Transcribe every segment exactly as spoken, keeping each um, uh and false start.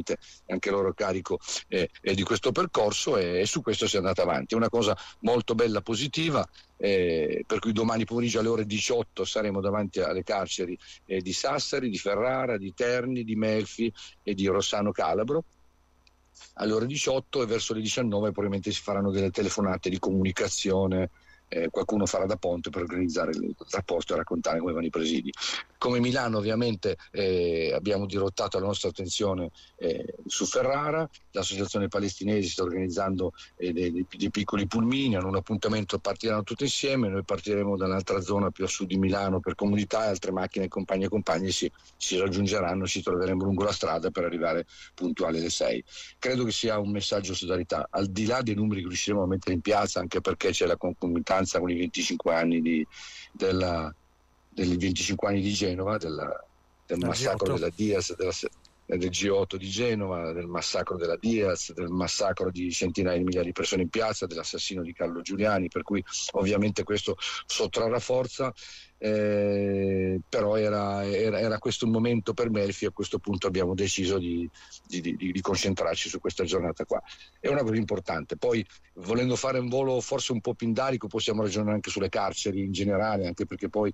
anche loro a carico eh, eh, di questo percorso, e, e su questo si è andata avanti. È una cosa molto bella, positiva, eh, per cui domani pomeriggio alle ore diciotto saremo davanti alle carceri eh, di Sassari, di Ferrara, di Terni, di Melfi e di Rossano Calabro alle ore diciotto, e verso le diciannove probabilmente si faranno delle telefonate di comunicazione, eh, qualcuno farà da ponte per organizzare il rapporto e raccontare come vanno i presidi. Come Milano ovviamente eh, abbiamo dirottato la nostra attenzione eh, su Ferrara. L'associazione palestinese sta organizzando eh, dei, dei, dei piccoli pulmini, hanno un appuntamento, partiranno tutti insieme, noi partiremo da un'altra zona più a sud di Milano per comunità, e altre macchine compagni e compagni si, si raggiungeranno, ci troveremo lungo la strada per arrivare puntuali alle sei. Credo che sia un messaggio di solidarietà, al di là dei numeri che riusciremo a mettere in piazza, anche perché c'è la concomitanza con i venticinque anni di, della dei venticinque anni di Genova, della, del massacro della Diaz, della, del G otto di Genova, del massacro della Diaz, del massacro di centinaia di migliaia di persone in piazza, dell'assassino di Carlo Giuliani, per cui ovviamente questo sottrarrà forza, eh, però era, era, era questo il momento per Melfi, e a questo punto abbiamo deciso di, di, di, di concentrarci su questa giornata qua. È una cosa importante. Poi, volendo fare un volo forse un po' pindarico, possiamo ragionare anche sulle carceri in generale, anche perché poi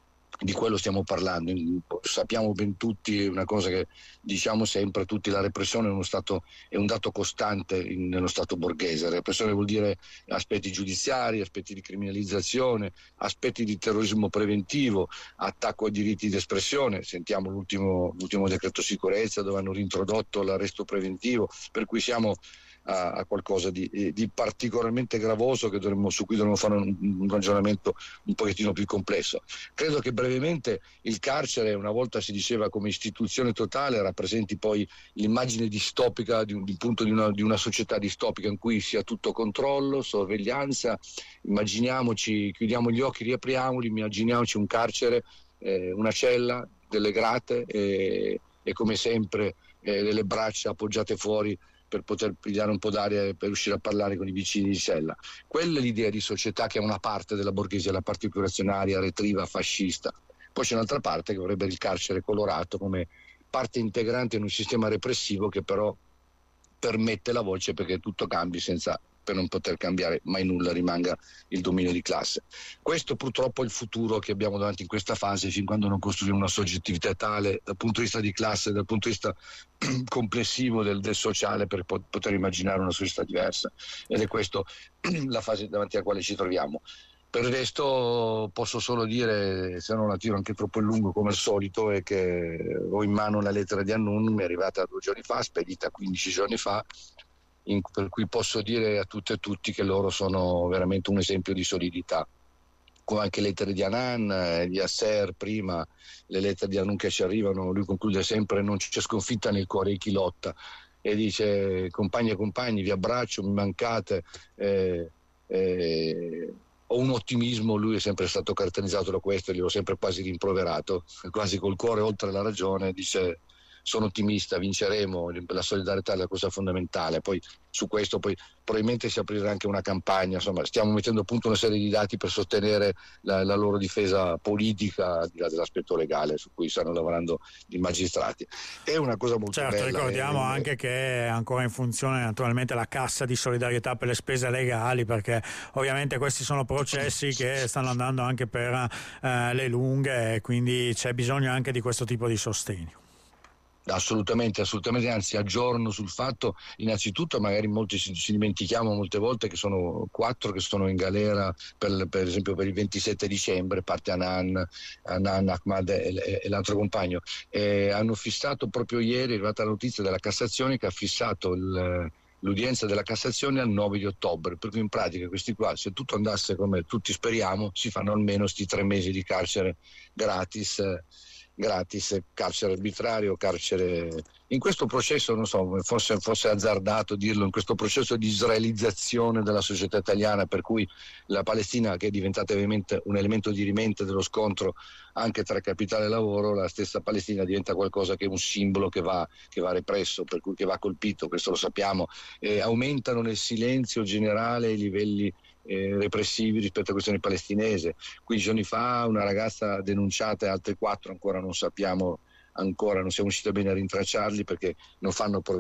di quello stiamo parlando. Sappiamo ben tutti, una cosa che diciamo sempre tutti, la repressione è uno stato, è un dato costante in, nello stato borghese. La repressione vuol dire aspetti giudiziari, aspetti di criminalizzazione, aspetti di terrorismo preventivo, attacco ai diritti di espressione. Sentiamo l'ultimo, l'ultimo decreto sicurezza dove hanno reintrodotto l'arresto preventivo, per cui siamo a, a qualcosa di, di particolarmente gravoso, che dovremmo, su cui dovremmo fare un, un ragionamento un pochettino più complesso. Credo che brevemente il carcere, una volta si diceva come istituzione totale, rappresenti poi l'immagine distopica di un, di, punto di, una, di una società distopica in cui sia tutto controllo, sorveglianza. Immaginiamoci, chiudiamo gli occhi, riapriamoli, immaginiamoci un carcere, eh, una cella, delle grate e, e come sempre eh, delle braccia appoggiate fuori per poter pigliare un po' d'aria e per riuscire a parlare con i vicini di cella. Quella è l'idea di società che è una parte della borghesia, la parte più reazionaria, retriva, fascista. Poi c'è un'altra parte che vorrebbe il carcere colorato come parte integrante in un sistema repressivo che però permette la voce perché tutto cambi senza, per non poter cambiare mai nulla, rimanga il dominio di classe. Questo purtroppo è il futuro che abbiamo davanti in questa fase, fin quando non costruiamo una soggettività tale dal punto di vista di classe, dal punto di vista complessivo del, del sociale, per po- poter immaginare una società diversa. Ed è questa la fase davanti alla quale ci troviamo. Per il resto posso solo dire, se non la tiro anche troppo in lungo come al solito, è che ho in mano la lettera di Annun, mi è arrivata due giorni fa, spedita quindici giorni fa, in, per cui posso dire a tutte e tutti che loro sono veramente un esempio di solidità. Come anche lettere di Hanan, di Yasser prima, le lettere di Annun che ci arrivano, lui conclude sempre: non c'è sconfitta nel cuore di chi lotta, e dice: compagni e compagni, vi abbraccio, mi mancate, eh, eh, ho un ottimismo, lui è sempre stato caratterizzato da questo, e gliel'ho sempre quasi rimproverato, quasi col cuore oltre la ragione, dice: sono ottimista, vinceremo, la solidarietà è la cosa fondamentale. Poi su questo poi probabilmente si aprirà anche una campagna, insomma stiamo mettendo a punto una serie di dati per sostenere la, la loro difesa politica, al di là dell'aspetto legale su cui stanno lavorando i magistrati. È una cosa molto certo, bella. Ricordiamo eh, anche che è ancora in funzione naturalmente la cassa di solidarietà per le spese legali, perché ovviamente questi sono processi che stanno andando anche per eh, le lunghe, e quindi c'è bisogno anche di questo tipo di sostegno. Assolutamente, assolutamente, anzi aggiorno sul fatto, innanzitutto magari molti ci, ci dimentichiamo molte volte che sono quattro che sono in galera per, per esempio per il ventisette dicembre, parte Hanan, Hanan Ahmad e, e, e l'altro compagno, e hanno fissato proprio ieri, è arrivata la notizia della Cassazione che ha fissato il, l'udienza della Cassazione al nove di ottobre, per cui in pratica questi qua, se tutto andasse come tutti speriamo, si fanno almeno sti tre mesi di carcere gratis, eh, gratis, carcere arbitrario, carcere in questo processo, non so, forse fosse azzardato dirlo, in questo processo di israelizzazione della società italiana, per cui la Palestina, che è diventata ovviamente un elemento dirimente dello scontro anche tra capitale e lavoro, la stessa Palestina diventa qualcosa che è un simbolo che va, che va represso, per cui che va colpito, questo lo sappiamo. Eh, aumentano nel silenzio generale i livelli Eh, repressivi rispetto alla questione palestinese. quindici giorni fa una ragazza denunciata e altre quattro ancora non sappiamo, ancora non siamo riusciti bene a rintracciarli perché non fanno